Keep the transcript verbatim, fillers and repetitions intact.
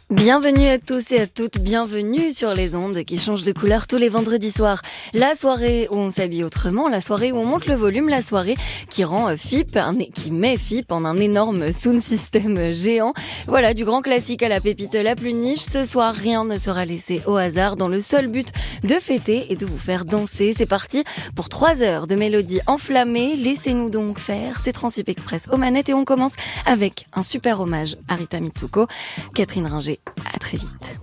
Bienvenue à tous et à toutes, bienvenue sur les ondes qui changent de couleur tous les vendredis soirs. La soirée où on s'habille autrement, la soirée où on monte le volume, la soirée qui rend F I P, un, qui met F I P en un énorme sound system géant. Voilà, du grand classique à la pépite la plus niche. Ce soir, rien ne sera laissé au hasard dans le seul but de fêter et de vous faire danser. C'est parti pour trois heures de mélodies enflammées. Laissez-nous donc faire. C'est Transip Express aux manettes et on commence avec un super hommage à Rita Mitsuko. Catherine Ringer. À très vite.